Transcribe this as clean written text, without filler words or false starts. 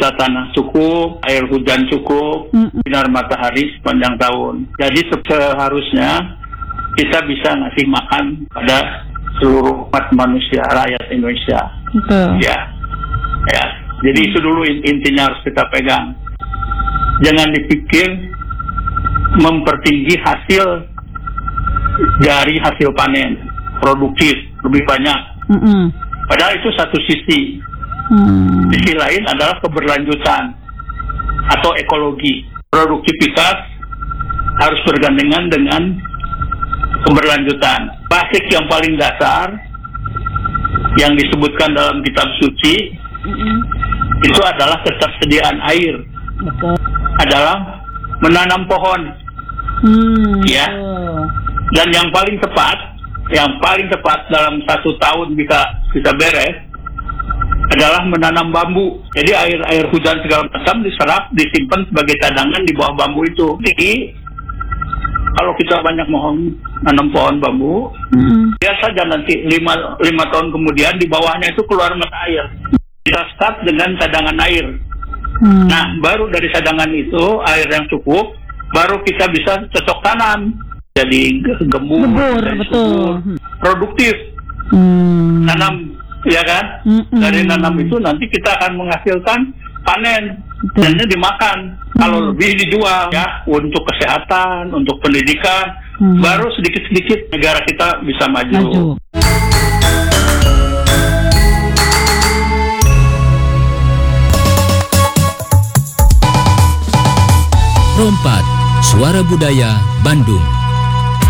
kita tanah cukup, air hujan cukup, sinar matahari sepanjang tahun. Jadi seharusnya kita bisa ngasih makan pada seluruh umat manusia, rakyat Indonesia. Ya. Jadi itu dulu intinya harus kita pegang. Jangan dipikir mempertinggi hasil dari hasil panen, produktif, lebih banyak. Padahal itu satu sisi. Sisi lain adalah keberlanjutan atau ekologi. Produktivitas harus bergandengan dengan keberlanjutan. Basic yang paling dasar yang disebutkan dalam kitab suci itu adalah ketersediaan air. Betul. Adalah menanam pohon. Ya. Dan yang paling tepat dalam 1 tahun bisa beres adalah menanam bambu. Jadi air hujan segala macam diserap, disimpan sebagai cadangan di bawah bambu itu. Jadi kalau kita banyak nanam pohon bambu, biar saja nanti 5 tahun kemudian di bawahnya itu keluar mata air. Kita start dengan cadangan air. Nah, baru dari cadangan itu air yang cukup, baru kita bisa cocok tanam. Jadi gembur, betul. Produktif. Tanam, ya kan? Dari nanam itu nanti kita akan menghasilkan panen. Dan ini dimakan. Kalau lebih dijual ya untuk kesehatan, untuk pendidikan, baru sedikit-sedikit negara kita bisa maju. Rompat, Suara Budaya Bandung.